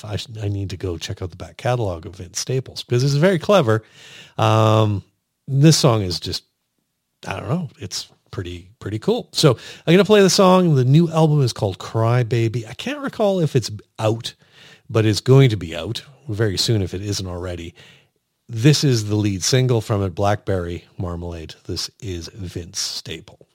enough. I need to go check out the back catalog of Vince Staples because it's very clever. This song is just, I don't know. It's pretty cool. So I'm going to play the song. The new album is called Cry Baby. I can't recall if it's out, but it's going to be out very soon if it isn't already. This is the lead single from it, Blackberry Marmalade. This is Vince Staples.